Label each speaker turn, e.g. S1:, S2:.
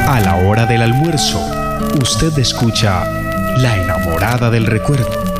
S1: A la hora del almuerzo, usted escucha La enamorada del recuerdo.